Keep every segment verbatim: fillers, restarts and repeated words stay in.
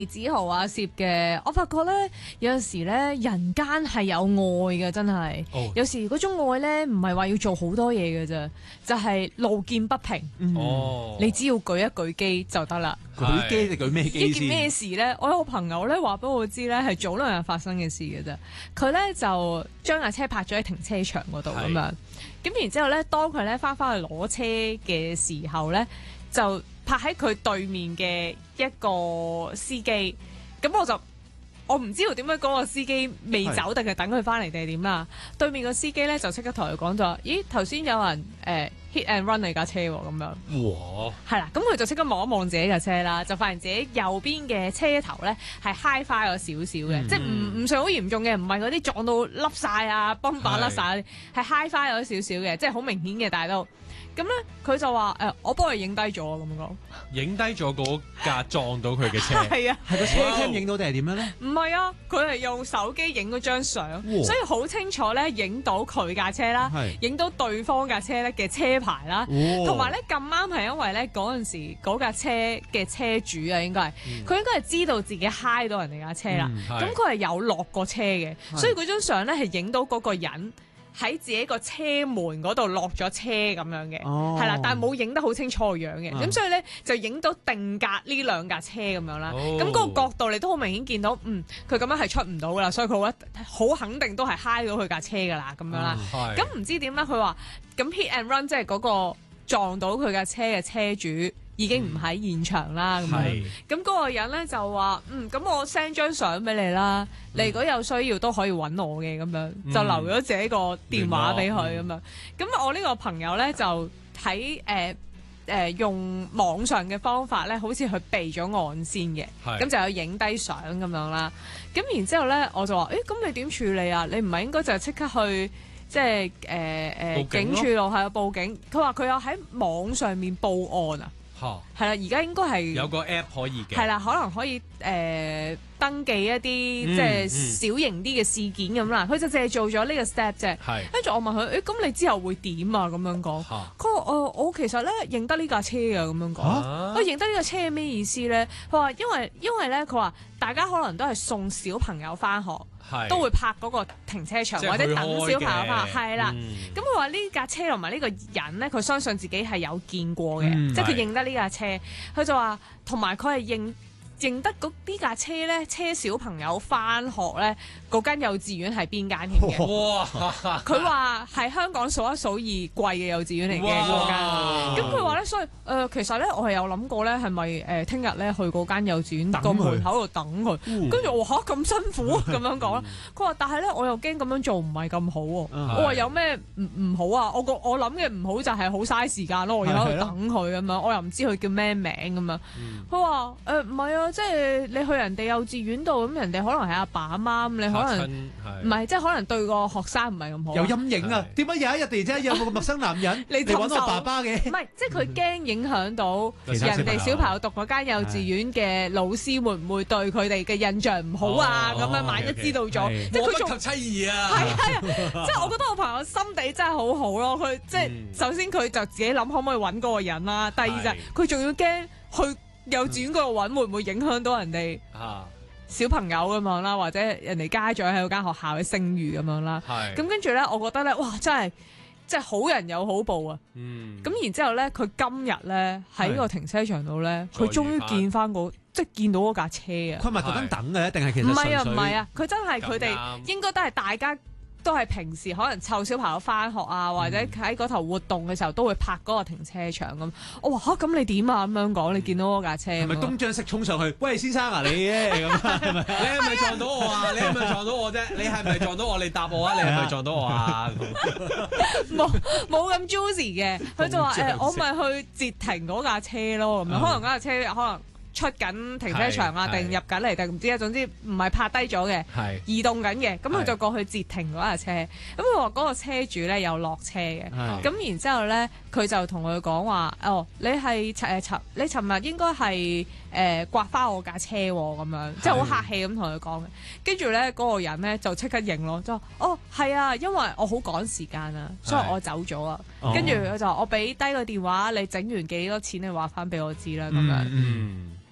子豪啊攝嘅，我發覺咧有陣時咧人間係有愛嘅，真係。 哦、 有時嗰種愛咧唔係話要做好多嘢嘅啫，就係、是、路見不平。嗯、 哦， 你只要舉一舉機就得啦。 舉機你舉咩機先？ 呢件咩事咧？我有個朋友咧話俾我知咧，係早兩日發生嘅事嘅啫。佢咧就將架車泊咗喺停車場嗰度咁樣，咁然之後咧，當佢咧翻返去攞車嘅時候咧，就泊喺佢對面嘅一個司機，咁我就我唔知道點解嗰個司機未走定係等佢翻嚟定係點啦。對面個司機咧就即刻同佢講咗：咦，頭先有人誒、呃、hit and run 你架車喎、哦、咁樣。 哇！ 係啦，咁佢就即刻望一望自己架車啦，就發現自己右邊嘅車頭咧係 high 花咗少少嘅，嗯、即係唔唔算好嚴重嘅，唔係嗰啲撞到凹晒啊、崩把甩晒，係 high 花咗少少嘅，即係好明顯嘅，但係都。咁咧，佢就話誒、呃，我幫佢影低咗咁樣講， 影低咗嗰架撞到佢嘅車， 係啊， 係個車 cam 影到定係點樣咧？ 唔係啊，佢係用手機影嗰張相，所以好清楚咧，影到佢架車啦，影到對方架車咧嘅車牌啦，同埋咧咁啱係因為咧嗰陣時嗰架車嘅車主啊，應該係佢、嗯、應該係知道自己揩到人哋架車啦，咁佢係有落過車嘅，所以嗰張相咧係影到嗰個人喺自己個車門嗰度落咗車咁樣嘅，係啦、哦，但係冇影得好清楚個樣嘅，咁、嗯、所以咧就影到定格呢兩架車咁樣啦。咁嗰、哦、個角度你都好明顯見到，嗯，佢咁樣係出唔到噶啦，所以佢好肯定都係揩到佢架車噶啦，咁樣啦。咁唔、嗯、知點咧？佢話咁 hit and run 即係嗰個撞到佢架車嘅車主已經唔喺現場啦，咁、嗯、樣，咁嗰個人咧就話：嗯，咁我 send 張相俾你啦，嗯、你如果有需要都可以揾我嘅，咁樣、嗯、就留咗自己個電話俾佢咁樣。咁我呢個朋友咧就喺誒誒用網上嘅方法咧，好似佢備咗案先嘅，咁是就有影低相咁樣啦。咁然之後咧，我就話：誒，咁你點處理啊？你唔係應該就即刻去？即係誒誒警署度係有報警，佢話佢有喺網上面報案啊，係啦，而家應該係有個 app 可以嘅， 係啦，可能可以誒、呃、登記一啲即係小型啲嘅事件咁啦，佢、嗯嗯、就淨係做咗呢個 step 啫。跟住是我問佢：誒、欸、咁你之後會點啊？咁樣講，佢話誒我其實咧認得呢架車啊，咁樣講，我認得呢架車係咩意思咧？佢話因為因為咧，佢話大家可能都係送小朋友翻學。都會泊嗰個停車場或者等小朋友泊，係啦。咁佢話呢架車同埋呢個人咧，佢相信自己係有見過嘅，嗯、即係佢認得呢架車。佢就話同埋佢係認認得嗰呢架車咧，車小朋友翻學咧，嗰間幼稚園係邊間添嘅？哇！佢話係香港數一數二貴嘅幼稚園嚟嘅嗰間。咁佢話咧，所以誒、呃、其實咧，我係有諗過咧，係咪誒聽日咧去嗰間幼稚園個門口度等佢？跟住、嗯、我話嚇咁辛苦咁樣講啦。佢話但係咧，我又驚咁樣做唔係咁好喎。嗯、我話有咩唔唔好啊？我個我諗嘅唔好就係好嘥時間咯。我要喺度等佢咁樣，我又唔知佢叫咩名咁樣。佢話誒唔係啊。即係你去人哋幼稚園度，咁人哋可能係阿爸阿媽，咁你可能唔係，即係可能對個學生唔係咁好。 有陰影啊！點解有一日突然之間有個陌生男人嚟揾我爸爸嘅？唔係，即係佢驚影響到人哋小朋友讀嗰間幼稚園嘅老師會唔會對佢哋嘅印象唔好啊？咁樣萬一知道咗，即係佢仲妻兒啊！ 係啊，即係我覺得我朋友心地真係好好咯。佢即係首先佢就自己諗可唔可以揾嗰個人啦，第二就係佢仲要驚去幼稚園嗰度揾會唔會影響到人哋小朋友咁樣啦，或者人哋家長喺嗰間學校嘅聲譽咁樣啦。咁跟住咧，我覺得咧，哇，真係即係好人有好報啊！咁、嗯、然之後咧，佢今日咧喺個停車場度咧，佢終於見翻個即係見到嗰架車啊！ 佢咪特登等嘅，定係其實唔係啊？唔係啊！佢真係佢哋應該都係大家。都係平時可能湊小朋友翻學啊，或者喺嗰頭活動嘅時候都會泊嗰個停車場咁。我話嚇咁你點啊？咁樣講，你見到嗰架車係咪東張式衝上去？喂，先生啊，你咧咁係咪？ 你係咪撞到我啊？你係咪撞到我啫？你係咪撞到我？你答我啊！你係咪撞到我啊？ 冇冇咁 juicy 嘅，佢就話誒，我咪去截停嗰架車咯，咁樣可能嗰架車可能。出緊停車場啊，定入緊嚟定唔知啊，總之唔係泊低咗嘅，是移動緊嘅，咁佢就過去截停嗰架車。咁佢話嗰個車主咧有落車嘅，咁是然之後咧佢就同佢講話：哦，你係誒尋你尋日應該係誒刮花我架車喎，咁樣即係好客氣咁同佢講嘅。跟住咧嗰個人咧就即刻認咯，就話：哦係啊，因為我好趕時間啊，所以我走咗啊。跟住佢就話：我俾低個電話，你整完幾多錢，你話翻俾我知啦，咁樣。 嗯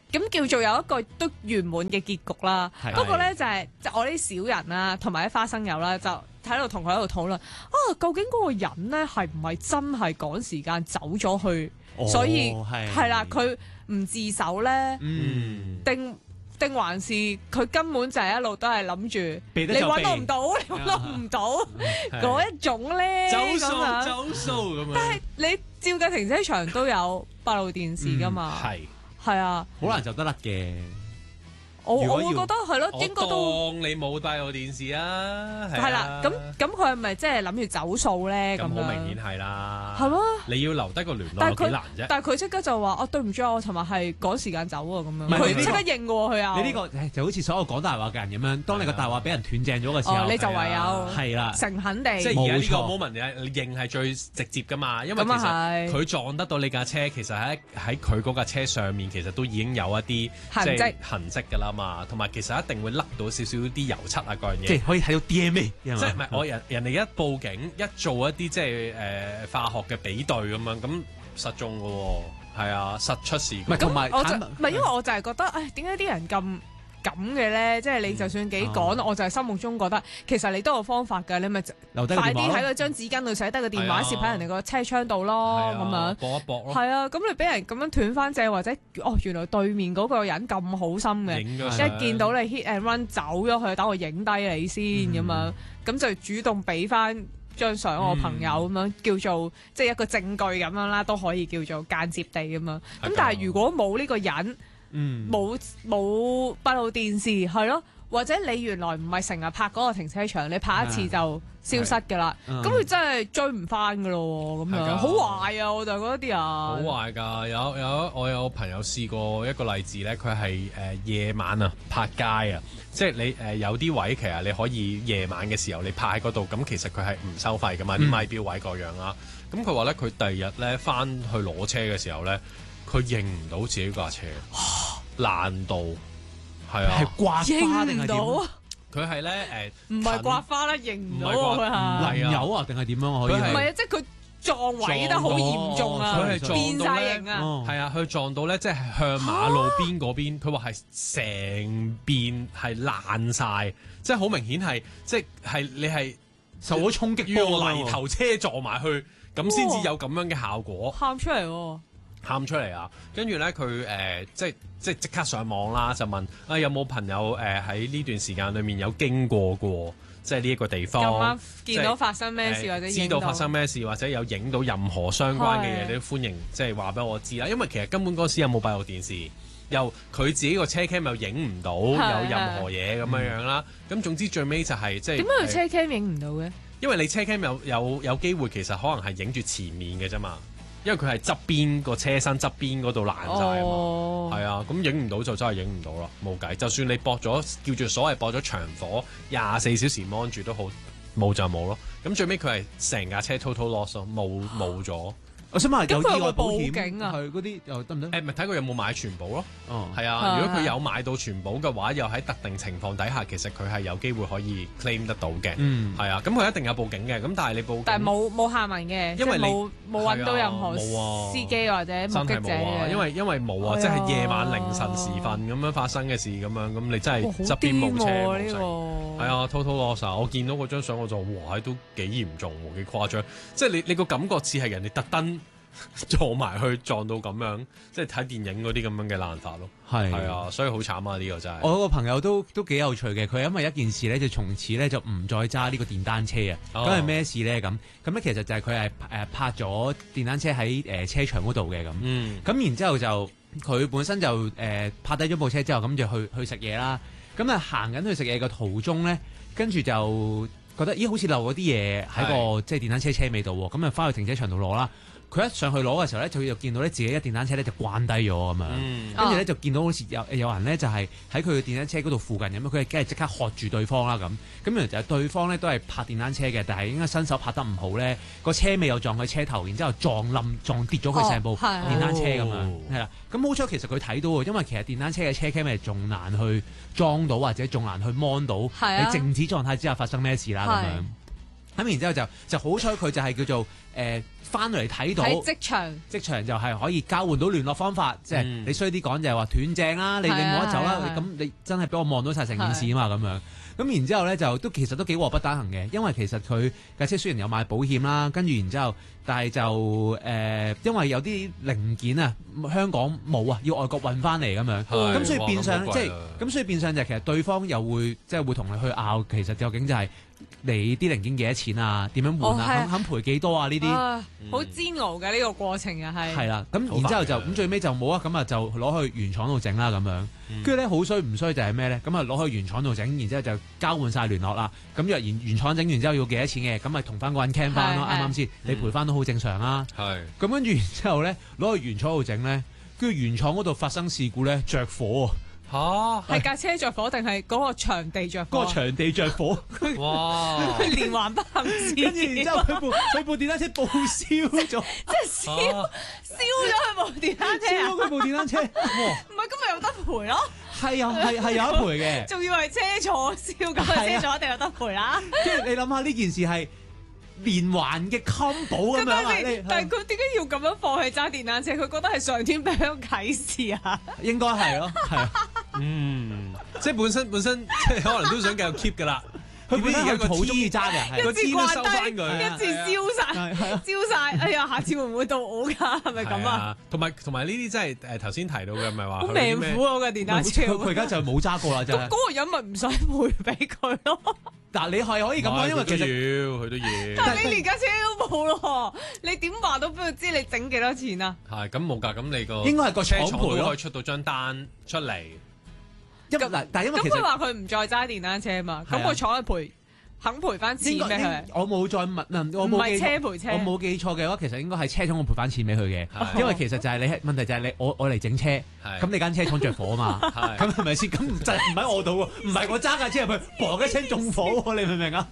咁叫做有一個都圓滿嘅結局啦。 係不過咧就係即係我啲小人啦，同埋啲花生友啦，就喺度同佢喺度討論啊，究竟嗰個人咧係唔係真係趕時間走咗去， 哦所以係係啦，佢唔自首咧， 嗯， 定定還是佢根本就係一路都係諗住你避得就避揾我唔到，你揾我唔到嗰一種咧， 走咁數樣走數咁樣。 但係你照計停車場都有閉路電視噶嘛， 係係啊， 好難走得甩嘅。 我我會如果要覺得係咯， 我應該都。 當你冇閉路電視啊， 係啦，咁咁佢係咪即係諗住走數咧？ 咁咁樣好明顯係啦。 係咯， 你要留低個聯絡但係佢有幾難啫？ 但係佢即刻就話：哦，對唔住啊，我尋日係趕時間走啊，咁樣。 唔係你呢個佢即刻應喎，佢啊。 你呢個唉就好似所有講大話嘅人咁樣，當你個大話俾人斷正咗嘅時候， 哦，你就唯有係啦， 誠懇地。 即係而家呢個冇錯 moment 你認係最直接噶嘛，因為其咁啊係實佢撞得到你架車，其實喺喺佢嗰架車上面，其實都已經有一啲痕跡即係痕跡噶啦嘛，同埋其實一定會甩到少少啲油漆啊嗰樣嘢。 即係可以睇到 D N A， 即係唔係我人人哋一報警一做一啲即係誒、呃、化學嘅比對咁樣，咁實中嘅喎，係啊，實出事嘅。 唔係同埋我就坦白唔係因為我就係覺得，唉，點解啲人咁咁嘅咧？即係你就算幾趕， 嗯我就係心目中覺得其實你都有方法㗎，你咪留低個快啲喺電話咯嗰張紙巾度寫低個電話， 係啊攝喺人哋個車窗度咯，咁樣。 搏一搏咯， 係啊，咁你俾人咁樣斷翻正，或者哦，原來對面嗰個人咁好心嘅， 影咗相一見到你 hit and run 走咗去，等我影低你先咁樣，咁就主動俾翻張相我朋友咁樣，叫做即係一個證據咁樣啦，都可以叫做間接地咁樣。咁但係如果冇呢個人， 嗯冇冇閉路電視，係咯。或者你原來唔係成日拍嗰個停車場，你拍一次就消失㗎啦。 嗯咁佢真係追唔翻㗎咯，咁係㗎樣好壞啊！我就覺得啲人好壞㗎。有有我有朋友試過一個例子咧，佢係誒夜晚啊拍街啊，即係你誒、呃、有啲位其實你可以夜晚嘅時候你拍喺嗰度，咁其實佢係唔收費㗎嘛，啲咪標位各樣啦。咁佢話咧，佢第二日咧翻去攞車嘅時候咧，佢認唔到自己架車，爛到係啊， 係刮花定認唔係點？ 到， 佢係咧誒， 唔係刮花啦，認唔到唔係刮喎佢係。 淋油啊定係點樣啊？可以佢係唔係啊，即係佢撞位得好嚴重啊， 佢係撞變到咧晒形啊！ 哦係啊，佢撞到咧，即係向馬路邊嗰邊，佢話係成邊係爛晒，即係好明顯係，即係係你係受咗衝擊用波啊泥頭車撞埋去，咁先至有咁樣嘅效果， 喊出嚟喎， 喊出嚟啊！跟住咧，佢誒、呃、即係即係即刻上網啦，就問啊有冇朋友誒喺呢段時間裏面有經過過，即係呢一個地咁方啱。見到發生咩事或者知影到道發生咩事或者有影到任何相關嘅嘢， 係你都歡迎即係話俾我知啦。因為其實根本嗰時有冇閉路電視，又佢自己個車 cam 又影唔到係有任何嘢咁樣樣啦。咁總之最尾就係、即係點解佢車 cam 影唔到嘅？ 因為你車 cam 有有有機會其實可能係影住前面嘅啫嘛，因為佢係側邊個車身側邊嗰度爛晒啊嘛。 哦， 係啊，咁影唔到就真係影唔到啦，冇計。就算你駁咗叫做所謂駁咗長火廿四小時 mon 住都好，冇就冇咯。咁最尾佢係成架車 total loss 咯，冇冇咗。 我想問有咁佢有冇意外保險報警啊係嗰啲又得唔得？ 誒咪睇佢有冇買全保咯。 哦， 係啊，如果佢有買到全保嘅話，又喺特定情況底下，其實佢係有機會可以 claim 得到嘅。 嗯， 係啊，咁佢一定有報警嘅。咁但係你報警， 但係冇冇下文嘅， 因為你即係冇冇揾到任何係啊冇啊司機或者真目擊者係冇啊， 嘅， 因為因為冇啊， 哎呀即係夜晚凌晨時分咁樣發生嘅事咁樣，咁你真係哇好側邊冇車癲喎冇成。 呢個， 係啊，total loss 啊！我見到嗰張相我就哇，都幾嚴重喎，幾誇張。即係你你個感覺似係人哋特登撞埋去撞到咁樣，即係睇電影嗰啲咁樣嘅爛法咯。 係係啊，所以好慘啊！呢、個真係。 我有個朋友都都幾有趣嘅，佢因為一件事咧，就從此咧就唔再揸呢個電單車啊。 哦咁係咩事咧？咁咁咧其實就係佢係誒泊咗電單車喺誒、呃、車場嗰度嘅咁。 嗯， 咁然之後就佢本身就誒、呃、泊低咗部車之後，咁就去去食嘢啦。咁啊行緊去食嘢嘅途中咧，跟住就覺得咦好似漏咗啲嘢喺個係即係電單車車尾度喎。咁啊翻去停車場度攞啦。佢一上去攞嘅時候咧，就就見到咧自己嘅電單車咧就關低咗咁樣。 嗯跟住咧就見到好似有有人咧就係喺佢嘅電單車嗰度附近咁樣，佢係梗係即刻喝住對方啦咁。咁原來就係對方咧都係泊電單車嘅，但係應該新手泊得唔好咧，個車尾又撞佢車頭，然之後撞冧撞跌咗佢成部哦係電單車咁樣哦， 係啦。咁好彩其實佢睇到喎，因為其實電單車嘅車 cam 係仲難去裝到或者仲難去 mon 到係啊你靜止狀態之下發生咩事啦咁係樣。咁然之後就就好彩佢就係叫做誒、呃翻嚟睇到喺職場， 職場就係可以交換到聯絡方法，即係、 嗯、 你衰啲講就係話斷正啦，你你冇得走啦，咁你真係俾我望到晒成件事啊嘛咁樣。咁然之後咧就都其實都幾禍不單行嘅，因為其實佢架車雖然有買保險啦，跟住然之後，但係就誒、呃，因為有啲零件啊，香港冇啊，要外國運翻嚟咁樣，咁所以變相即係咁，所以變相就係其實對方又會即係會同你去拗，其實究竟就係你啲零件幾多錢啊？點樣換啊？ 哦、 肯肯賠幾多啊？呢啲好煎熬嘅呢個過程又係係啦，咁然之後就咁最尾就冇啊，咁啊就攞去原廠度整啦咁樣。跟住咧好衰唔衰就係咩咧？咁啊攞去原廠度整，然之後就交換晒聯絡啦。咁若然原廠整完之後要幾多錢嘅，咁咪同翻個人 can 翻咯，啱啱先？你賠翻都好正常啦。 係。 咁跟住然之後咧，攞去原廠度整咧，跟住原廠嗰度發生事故咧，着火嚇！ 係架車着火定係嗰個場地着火？ 嗰個場地着火。 哇！ 佢連環不幸事件。 跟住然之後佢部佢部電單車報銷咗， 即係燒燒咗佢部電單車啊！ 燒咗佢部電單車。哇！ 唔係咁咪有得賠咯？ 係有係係有得賠嘅。 仲以為車錯燒咁，車錯一定有得賠啦。 即係你諗下呢件事係連環嘅 combo 咁樣啊！ 但係佢點解要咁樣放棄揸電單車？佢覺得係上天俾佢啟示啊！ 應該係咯，係啊。 嗯，即係本身本身即係可能都想繼續 keep 噶啦。 佢本身而家好中意揸嘅， 一次掛低， 佢一次燒晒，燒晒。哎呀，下次會唔會到我㗎？係咪咁啊？ 同埋同埋呢啲真係誒頭先提到嘅，咪話好命苦啊！個電單車， 佢佢而家就冇揸過啦，真係。 咁嗰個人咪唔使賠俾佢咯？ 嗱，你係可以咁講，因為其實要佢都要。 但係你連架車都冇咯，你點話都俾佢知你整幾多錢啊？ 係咁冇㗎，咁你個應該係個廠賠咯， 可以出到張單出嚟。 咁但係因為其實咁佢話佢唔再揸電單車啊嘛，咁個廠係賠肯賠翻錢俾佢。 我冇再問啊，我冇記車賠車， 我冇記錯嘅話，其實應該係車廠會賠翻錢俾佢嘅，因為其實就係你問題就係你我我嚟整車，咁你間車廠着火啊嘛，咁係咪先？咁就唔喺我度喎，唔係我揸架車入去，砰一聲縱火喎，你明唔明啊？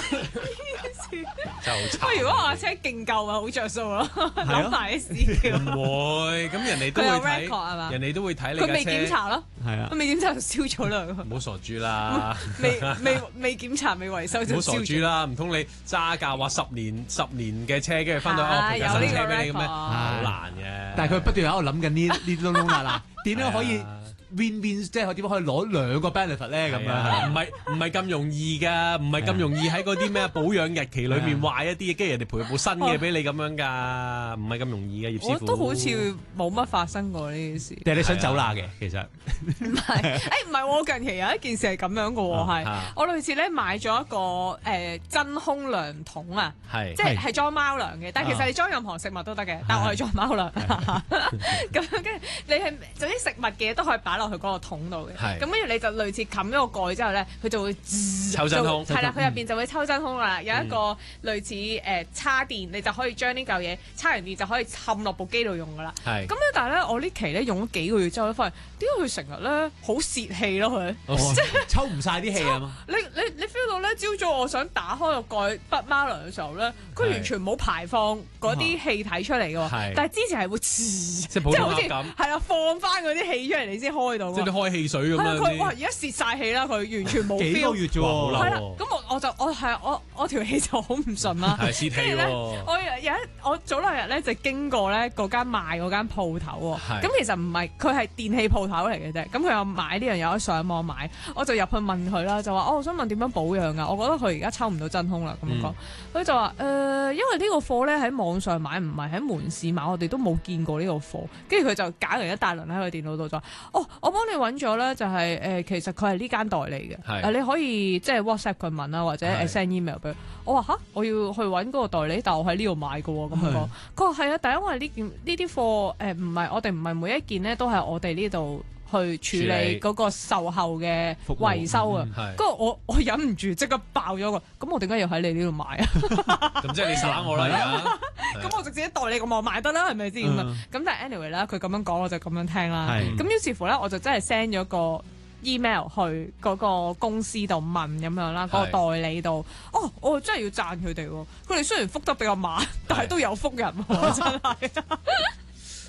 就不過如果我架車勁夠咪好着數咯，攞埋啲屎橋。 唔會，咁人哋都會睇，人哋都會睇你架車。 佢未檢查咯， 係啊， 佢未檢查就燒咗啦。 唔好傻豬啦， 未未未檢查未維修就燒咗。唔好傻豬啦，唔通你揸架話十年十年嘅車，跟住翻到屋賠架新車俾你嘅咩？好難嘅。 但係佢不斷喺度諗緊呢呢窿窿罅罅，點樣可以win win，即係點樣可以攞兩個 benefit 咧？咁樣唔係唔係咁容易㗎，唔係咁容易喺嗰啲咩保養日期裏面壞一啲，跟住人哋賠部新嘅俾你咁樣㗎，唔係咁容易嘅，葉師傅。 我都好似冇乜發生過呢件事。 定係你想走罅嘅其實？ 唔係，誒唔係我近期有一件事係咁樣嘅喎，係我類似咧買咗一個誒真空糧桶啊，即係係裝貓糧嘅，但係其實你裝任何食物都得嘅，但係我係裝貓糧。咁跟住你係總之食物嘅嘢都可以擺落去嗰個桶度嘅，咁跟住你就類似冚咗個蓋之後咧，佢就會抽真空， 係啦，佢入邊就會抽真空啦。有一個類似誒叉電，你就可以將呢嚿嘢叉完電就可以冚落部機度用噶啦。咁咧，但係咧我呢期咧用咗幾個月之後咧，發現點解佢成日咧好泄氣咯？佢即係抽唔晒啲氣啊嘛！你你你 feel 到咧，朝早我想打開個蓋筆貓糧嘅時候咧，佢完全冇排放嗰啲氣體出嚟嘅喎，但係之前係會即係好似係啦，放翻嗰啲氣出嚟你先開到。 即係你開汽水咁樣。 佢哇！而家泄晒氣啦，佢完全冇 feel。 幾個月啫喎， 係啦，咁我我就我係我我條氣就好唔順啦。 係泄氣喎。 我有一我早兩日咧就經過咧嗰間賣嗰間鋪頭喎。咁其實唔係佢係電器鋪頭嚟嘅啫。咁佢有買呢樣嘢，有得上網買。我就入去問佢啦，就話哦，我想問點樣保養啊？我覺得佢而家抽唔到真空啦。咁樣講，佢就話誒，因為呢個貨咧喺網上買，唔係喺門市買，我哋都冇見過呢個貨。跟住佢就搞完一大輪喺佢電腦度就話哦，我幫你揾咗咧，就係、是、誒、呃，其實佢係呢間代理嘅，誒你可以即係 WhatsApp 佢問啊，或者 send email 俾佢。我話吓，我要去揾嗰個代理，但我喺呢度買嘅喎，咁樣講。佢話係啊，但因為呢件呢啲貨誒唔係我哋唔係每一件咧都係我哋呢度去處理嗰個售後嘅維修啊。跟住我我忍唔住即刻爆咗個，咁我點解要喺你呢度買啊？ 咁即係你耍我啦而家。 咁我直接代理個網買得啦，係咪先咁啊？咁但係 anyway 啦，佢咁樣講我就咁樣聽啦。咁於是乎咧，我就真係 send 咗個 email 去嗰個公司度問咁樣啦，嗰個代理度。哦，我真係要讚佢哋喎，佢哋雖然覆得比較慢，但係都有覆人喎，真係。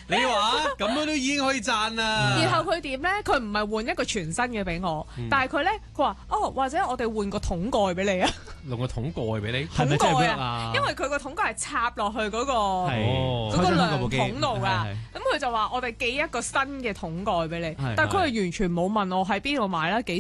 你話咁樣都已經可以賺啦。 然後佢點咧？佢唔係換一個全新嘅俾我， 嗯、 但係佢咧，佢話哦，或者我哋換個桶蓋俾你啊， 弄個桶蓋俾你， 係咪真係 work 啊？ 啊因為佢個桶蓋係插落去嗰、嗰個嗰個量筒度㗎， 係咁佢就話我哋寄一個新嘅桶蓋俾你， 係但係佢係完全冇問我喺邊度買啦，幾